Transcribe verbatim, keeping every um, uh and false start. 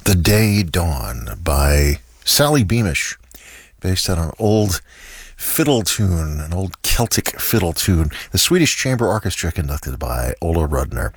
The Day Dawn by Sally Beamish, based on an old fiddle tune, an old Celtic fiddle tune. The Swedish Chamber Orchestra, conducted by Ola Rudner.